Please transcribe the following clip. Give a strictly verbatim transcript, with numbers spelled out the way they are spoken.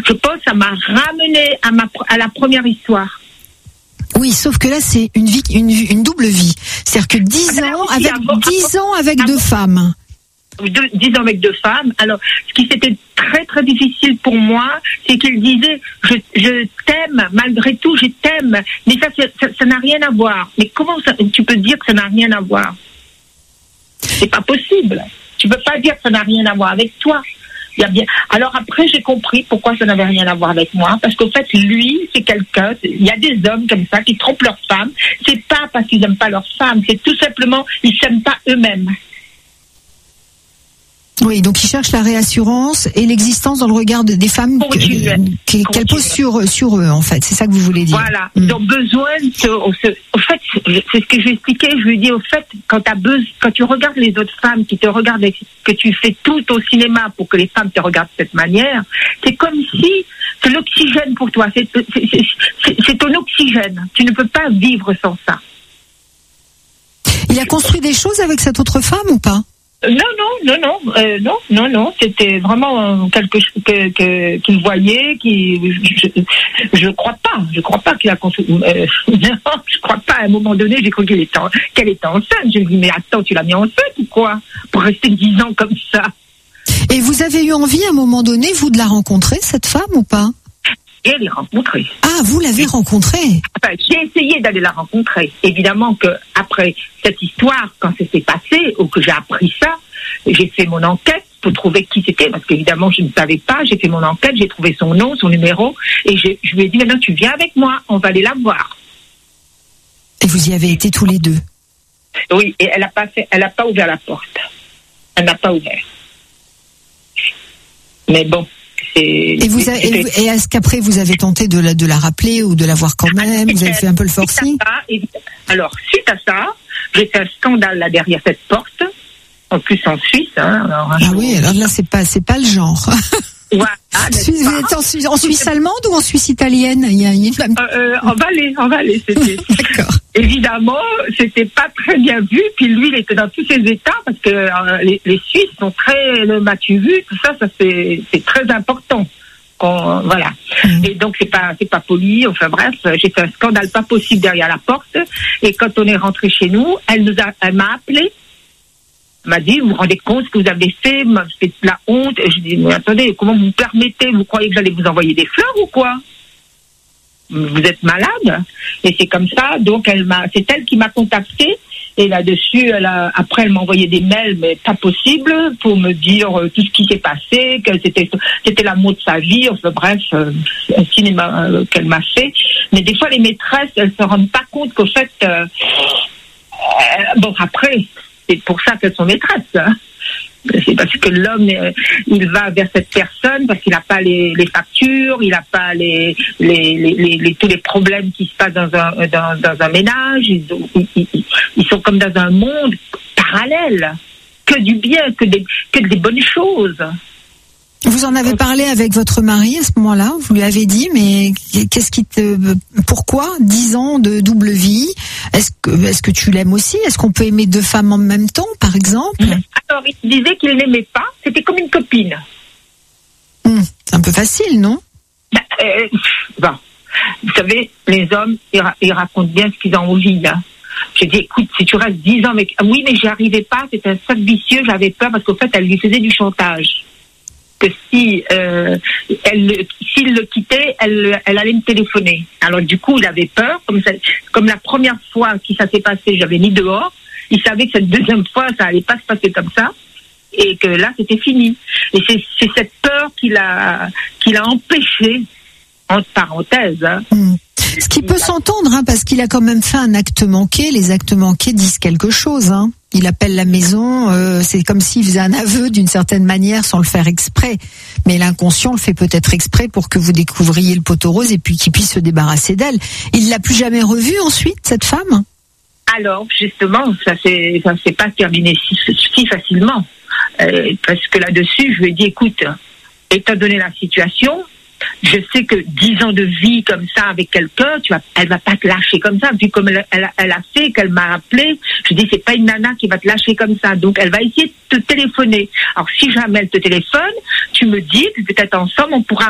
Je pense que ça m'a ramené à, ma, à la première histoire. Oui, sauf que là, c'est une vie, une, une double vie. C'est-à-dire que dix ans avec, dix ans avec deux femmes. dix ans avec deux femmes. Alors, ce qui c'était très très difficile pour moi, c'est qu'il disait je, je t'aime, malgré tout, je t'aime. Mais ça, ça, ça n'a rien à voir. Mais comment ça, tu peux dire que ça n'a rien à voir? C'est pas possible. Tu peux pas dire que ça n'a rien à voir avec toi. Il y a bien. Alors après, j'ai compris pourquoi ça n'avait rien à voir avec moi, parce qu'au fait, lui, c'est quelqu'un. Il y a des hommes comme ça qui trompent leurs femmes. C'est pas parce qu'ils n'aiment pas leurs femmes, c'est tout simplement ils s'aiment pas eux-mêmes. Oui, donc ils cherchent la réassurance et l'existence dans le regard de, des femmes que, qu'elles posent sur, sur eux, en fait. C'est ça que vous voulez dire. Voilà. Mmh. Ils ont besoin de se, au fait, c'est ce que j'ai expliqué. Je lui dis, au fait, quand t'as besoin, quand tu regardes les autres femmes qui te regardent, que tu fais tout au cinéma pour que les femmes te regardent de cette manière, c'est comme si c'est l'oxygène pour toi. C'est, c'est, c'est, c'est ton oxygène. Tu ne peux pas vivre sans ça. Il a construit des choses avec cette autre femme ou pas? Non, non, non, non, euh, non, non, non. C'était vraiment quelque chose que, que, qu'il voyait, qui, je, je crois pas, je crois pas qu'il a construit. Euh, non, je crois pas. À un moment donné, j'ai cru qu'elle était, en, qu'elle était enceinte. Je me dis, mais attends, tu l'as mis enceinte ou quoi pour rester dix ans comme ça? Et vous avez eu envie à un moment donné, vous, de la rencontrer, cette femme ou pas? Et elle est rencontrée. Ah, vous l'avez rencontrée? Enfin, j'ai essayé d'aller la rencontrer. Évidemment que après cette histoire, quand ça s'est passé, ou que j'ai appris ça, j'ai fait mon enquête pour trouver qui c'était, parce qu'évidemment je ne savais pas. J'ai fait mon enquête, j'ai trouvé son nom, son numéro, et je, je lui ai dit maintenant tu viens avec moi, on va aller la voir. Et vous y avez été tous les deux? Oui, et elle a pas fait, elle a pas ouvert la porte. Elle n'a pas ouvert. Mais bon. Et, vous a, et, et est-ce qu'après vous avez tenté de la, de la rappeler ou de la voir quand même? Vous avez fait un peu le forcing? Alors, suite à ça, j'ai fait un scandale là derrière cette porte, en plus en Suisse. Hein, alors, ah jour, oui, alors là c'est pas, c'est pas le genre. Voilà, Suisse, vous êtes en Suisse, en Suisse allemande ou en Suisse italienne? Il y a une... euh, euh, En Valais, en Valais, c'était. D'accord. Évidemment, c'était pas très bien vu. Puis lui, il était dans tous ses états parce que euh, les, les Suisses sont très, le m'as-tu vu, tout ça, ça c'est, c'est très important. Qu'on, voilà. Mmh. Et donc c'est pas, c'est pas poli. Enfin bref, j'ai fait un scandale pas possible derrière la porte. Et quand on est rentré chez nous, elle nous a, elle m'a appelé. Elle m'a dit, vous vous rendez compte ce que vous avez fait, vous m'avez fait de la honte. Et je dis, mais attendez, comment vous me permettez? Vous croyez que j'allais vous envoyer des fleurs ou quoi? Vous êtes malade? Et c'est comme ça, donc elle m'a, c'est elle qui m'a contactée. Et là-dessus, elle a, après, elle m'a envoyé des mails, mais pas possible, pour me dire euh, tout ce qui s'est passé, que c'était, c'était l'amour de sa vie, enfin bref, euh, un cinéma euh, qu'elle m'a fait. Mais des fois, les maîtresses, elles se rendent pas compte qu'au fait, euh, euh, bon, après, c'est pour ça qu'elles sont maîtresses. Hein. C'est parce que l'homme, euh, il va vers cette personne parce qu'il n'a pas les, les factures, il n'a pas les, les, les, les, les, tous les problèmes qui se passent dans un, dans, dans un ménage. Ils, ils, ils, ils sont comme dans un monde parallèle. Que du bien, que des, que des bonnes choses. Vous en avez parlé avec votre mari à ce moment-là, vous lui avez dit, mais qu'est-ce qui te, pourquoi dix ans de double vie? Est-ce que, est-ce que tu l'aimes aussi? Est-ce qu'on peut aimer deux femmes en même temps, par exemple? Alors, il disait qu'il n'aimait pas, c'était comme une copine. Hum, c'est un peu facile, non? Ben, euh, bon, vous savez, les hommes, ils, ra- ils racontent bien ce qu'ils ont envie, là. J'ai dit, écoute, si tu restes dix ans avec, oui, mais j'y arrivais pas, c'était un sac vicieux, j'avais peur parce qu'au fait, elle lui faisait du chantage. Que si euh, elle, s'il le quittait, elle, elle allait me téléphoner. Alors du coup, il avait peur, comme ça, comme la première fois que ça s'est passé, j'avais mis dehors. Il savait que cette deuxième fois, ça allait pas se passer comme ça, et que là, c'était fini. Et c'est, c'est cette peur qui l'a, qui l'a empêché, entre parenthèses. Hein. Mmh. Ce qui peut s'entendre, hein, parce qu'il a quand même fait un acte manqué. Les actes manqués disent quelque chose. Hein. Il appelle la maison, euh, c'est comme s'il faisait un aveu d'une certaine manière sans le faire exprès. Mais l'inconscient le fait peut-être exprès pour que vous découvriez le poteau rose et puis qu'il puisse se débarrasser d'elle. Il l'a plus jamais revue ensuite, cette femme? Alors, justement, ça s'est, ça s'est pas terminé si, si facilement. Euh, parce que là-dessus, je lui ai dit, écoute, étant donné la situation, je sais que dix ans de vie comme ça avec quelqu'un, tu vas, elle va pas te lâcher comme ça. Vu comme elle, elle, elle a fait, qu'elle m'a appelé, je dis c'est pas une nana qui va te lâcher comme ça. Donc elle va essayer de te téléphoner. Alors si jamais elle te téléphone, tu me dis, puis peut-être ensemble on pourra